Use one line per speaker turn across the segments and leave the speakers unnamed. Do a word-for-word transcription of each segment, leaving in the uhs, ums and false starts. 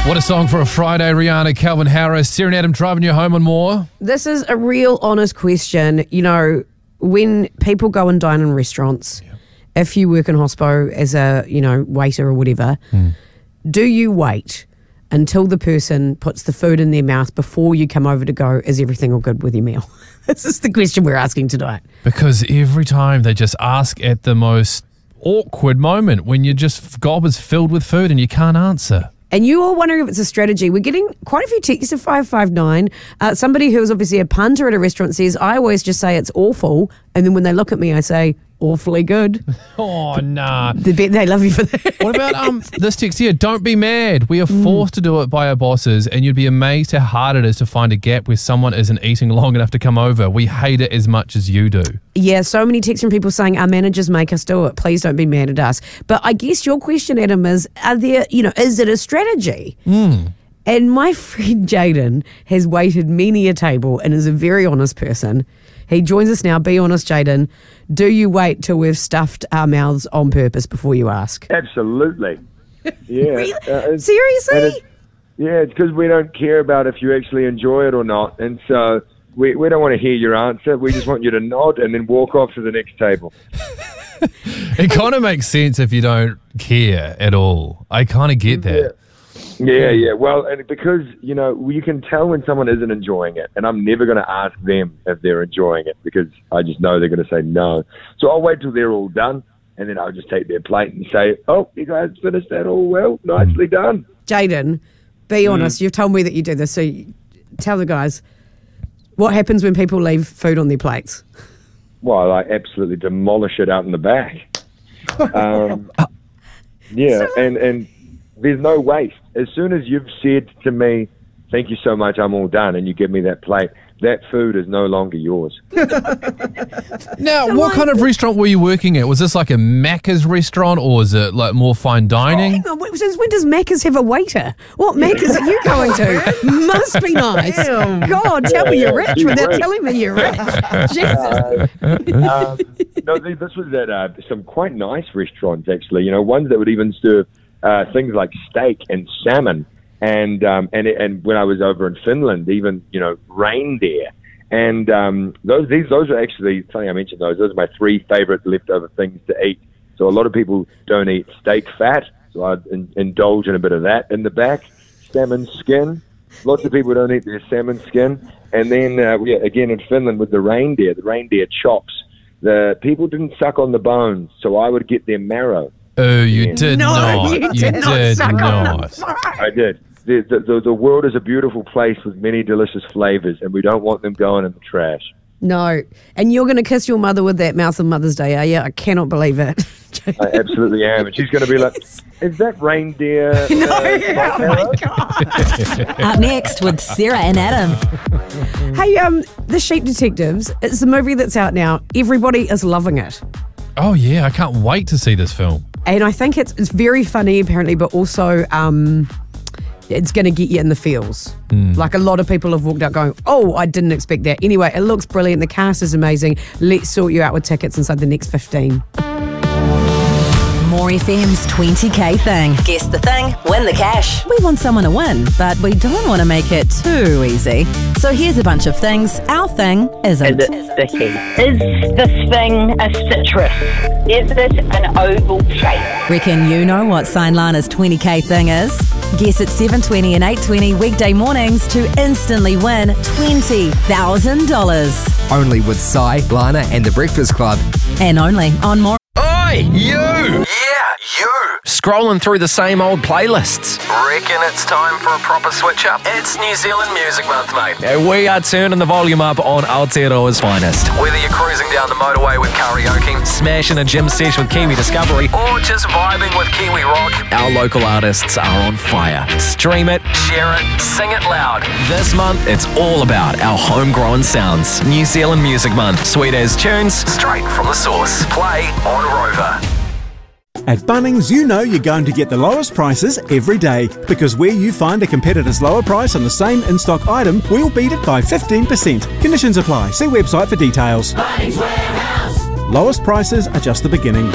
What a song for a Friday. Rihanna, Calvin Harris, Sarah and Adam driving you home and more.
This is a real honest question. You know, when people go and dine in restaurants, yeah. if you work in hospo as a, you know, waiter or whatever, mm. do you wait until the person puts the food in their mouth before you come over to go, is everything all good with your meal? This is the question we're asking tonight.
Because every time they just ask at the most awkward moment when your just gob is filled with food and you can't answer.
And you all wondering if it's a strategy. We're getting quite a few texts at five five nine. Uh, somebody who is obviously a punter at a restaurant says, I always just say it's awful. And then when they look at me, I say, awfully good.
Oh, nah.
They bet they love you for that.
What about um this text here? Don't be mad. We are forced mm. to do it by our bosses, and you'd be amazed how hard it is to find a gap where someone isn't eating long enough to come over. We hate it as much as you do.
Yeah, so many texts from people saying our managers make us do it. Please don't be mad at us. But I guess your question, Adam, is are there, you know, is it a strategy?
Mm.
And my friend Jaden has waited many a table and is a very honest person. He joins us now. Be honest, Jaden. Do you wait till we've stuffed our mouths on purpose before you ask?
Absolutely. Yeah.
Really?
Uh, it's,
Seriously?
It's, yeah, it's because we don't care about if you actually enjoy it or not. And so we, we don't want to hear your answer. We just want you to nod and then walk off to the next table.
It kind of makes sense if you don't care at all. I kind of get that.
Yeah. Yeah, yeah. Well, and because, you know, you can tell when someone isn't enjoying it, and I'm never going to ask them if they're enjoying it because I just know they're going to say no. So I'll wait till they're all done, and then I'll just take their plate and say, oh, you guys finished that all well. Nicely done.
Jaden, be honest. Mm. You've told me that you do this, so you, tell the guys, what happens when people leave food on their plates?
Well, I absolutely demolish it out in the back. Um, yeah, and, and there's no waste. As soon as you've said to me, thank you so much, I'm all done, and you give me that plate, that food is no longer yours.
Now, what kind of restaurant were you working at? Was this like a Macca's restaurant, or is it like more fine dining?
Oh, on, since when does Macca's have a waiter? What Macca's are you going to? Must be nice. Damn. God, tell yeah, me you're rich without rich. telling me you're rich. Jesus.
Uh, um, no, this was at uh, some quite nice restaurants, actually. You know, ones that would even serve Uh, things like steak and salmon, and um, and and when I was over in Finland, even you know reindeer, and um, those these those are actually funny I mentioned those. Those are my three favorite leftover things to eat. So a lot of people don't eat steak fat, so I in, indulge in a bit of that in the back. Salmon skin, lots of people don't eat their salmon skin, and then uh, yeah, again in Finland with the reindeer, the reindeer chops. The people didn't suck on the bones, so I would get their marrow.
Oh, you did
no,
not.
You did,
you
not.
did
Suck
not.
On
I did. The, the, the world is a beautiful place with many delicious flavors, and we don't want them going in the trash.
No. And you're going to kiss your mother with that mouth on Mother's Day, are you? I cannot believe it.
I absolutely am. And she's going to be like, is that reindeer?
No,
uh,
oh my God.
Up next with Sarah and Adam.
Hey, um, The Sheep Detectives, it's the movie that's out now. Everybody is loving it.
Oh, yeah. I can't wait to see this film.
And I think it's it's very funny, apparently, but also um, it's going to get you in the feels. Mm. Like a lot of people have walked out going, oh, I didn't expect that. Anyway, it looks brilliant. The cast is amazing. Let's sort you out with tickets inside the next fifteen.
More F M's twenty K thing. Guess the thing, win the cash. We want someone to win, but we don't want to make it too easy. So here's a bunch of things. Our thing isn't.
Is it sticky? Is this thing a citrus? Is it an oval shape?
Reckon you know what Sign Lana's twenty K thing is? Guess at seven twenty and eight twenty weekday mornings to instantly win twenty thousand dollars.
Only with Sai, Lana and The Breakfast Club.
And only on More.
Oi, you! Yeah, you! Scrolling through the same old playlists. Reckon it's time for a proper switch up? It's New Zealand Music Month, mate. And we are turning the volume up on Aotearoa's finest. Whether you're cruising down the motorway with karaoke, smashing a gym sesh with Kiwi Discovery, or just vibing with Kiwi Rock, our local artists are on fire. Stream it, share it, sing it loud. This month, it's all about our homegrown sounds. New Zealand Music Month. Sweet as tunes, straight from the source. Play on Rover.
At Bunnings, you know you're going to get the lowest prices every day, because where you find a competitor's lower price on the same in-stock item, we'll beat it by fifteen percent. Conditions apply. See website for details. Bunnings Warehouse. Lowest prices are just the beginning.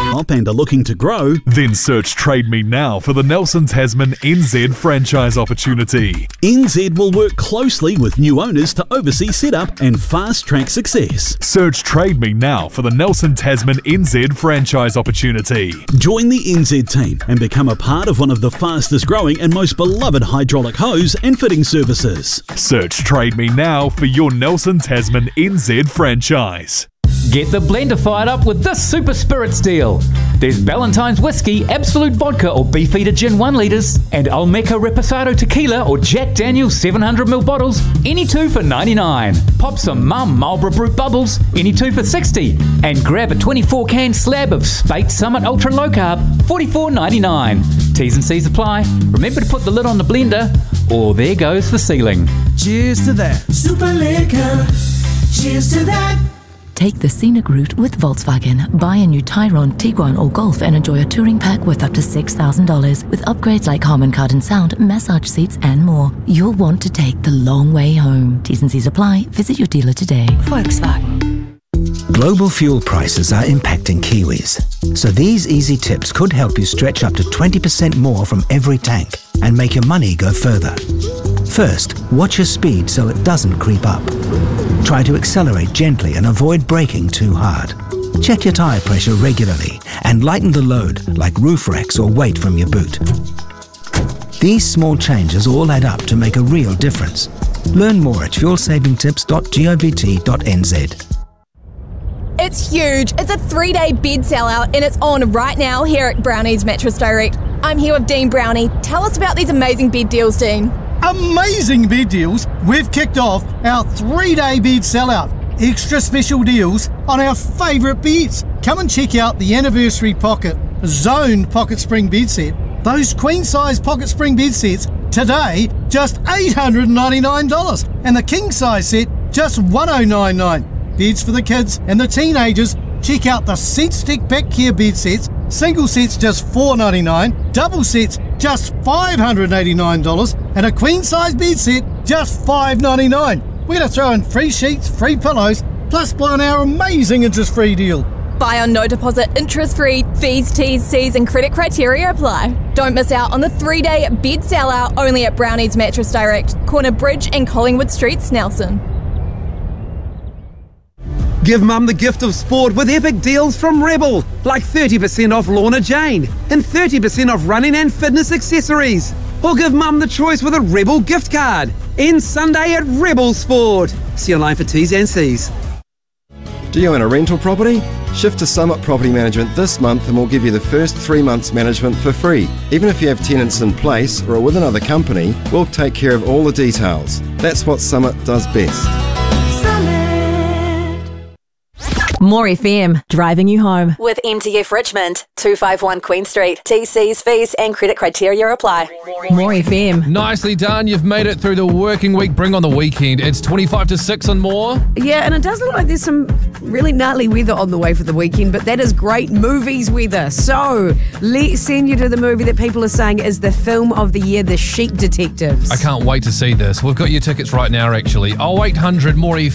top and are looking to grow?
Then search Trade Me now for the Nelson Tasman N Z franchise opportunity.
N Z will work closely with new owners to oversee setup and fast-track success.
Search Trade Me now for the Nelson Tasman N Z franchise opportunity.
Join the N Z team and become a part of one of the fastest growing and most beloved hydraulic hose and fitting services.
Search Trade Me now for your Nelson Tasman N Z franchise.
Get the blender fired up with this Super Spirits deal. There's Ballantine's Whiskey, Absolute Vodka or Beefeater Gin one litres, and Olmeca Reposado Tequila or Jack Daniel's seven hundred milliliter bottles, any two for ninety-nine. Pop some Mum Marlborough Brut Bubbles, any two for sixty. And grab a twenty-four can slab of Spate Summit Ultra Low Carb, forty-four ninety-nine. T's and C's apply. Remember to put the lid on the blender, or there goes the ceiling.
Cheers to that. Super Liquor. Cheers to that.
Take the scenic route with Volkswagen. Buy a new Tyrone, Tiguan or Golf and enjoy a touring pack worth up to six thousand dollars with upgrades like Harman Kardon sound, massage seats and more. You'll want to take the long way home. T's and C's apply. Visit your dealer today. Volkswagen.
Global fuel prices are impacting Kiwis. So these easy tips could help you stretch up to twenty percent more from every tank and make your money go further. First, watch your speed so it doesn't creep up. Try to accelerate gently and avoid braking too hard. Check your tyre pressure regularly and lighten the load like roof racks or weight from your boot. These small changes all add up to make a real difference. Learn more at fuel saving tips dot govt dot n z.
It's huge. It's a three-day bid sellout and it's on right now here at Brownie's Mattress Direct. I'm here with Dean Brownie. Tell us about these amazing bid deals, Dean.
Amazing bid deals. We've kicked off our three-day bid sellout. Extra special deals on our favourite beds. Come and check out the Anniversary Pocket Zoned Pocket Spring bed set. Those queen-size pocket spring bed sets today just eight hundred ninety-nine dollars and the king-size set just one thousand nine hundred ninety-nine dollars. Beds for the kids and the teenagers. Check out the Seat Stick Back Care bed sets. Single sets just four hundred ninety-nine dollars, double sets just five hundred eighty-nine dollars, and a queen size bed set just five hundred ninety-nine dollars. We're going to throw in free sheets, free pillows, plus blown our amazing interest-free deal.
Buy on no deposit, interest-free, fees, T's, C's and credit criteria apply. Don't miss out on the three-day bid sellout only at Brownie's Mattress Direct, corner Bridge and Collingwood Street, Snelson.
Give Mum the gift of sport with epic deals from Rebel, like thirty percent off Lorna Jane and thirty percent off running and fitness accessories. Or give Mum the choice with a Rebel gift card. End Sunday at Rebel Sport. See online for T's and C's.
Do you own a rental property? Shift to Summit Property Management this month and we'll give you the first three months management for free. Even if you have tenants in place or are with another company, we'll take care of all the details. That's what Summit does best.
More F M, driving you home. With M T F Richmond, two fifty-one Queen Street. T Cs, fees and credit criteria apply. More F M.
Nicely done. You've made it through the working week. Bring on the weekend. It's twenty-five to six on More.
Yeah, and it does look like there's some really gnarly weather on the way for the weekend, but that is great movies weather. So let's send you to the movie that people are saying is the film of the year, The Sheep Detectives.
I can't wait to see this. We've got your tickets right now, actually. oh eight hundred more F M.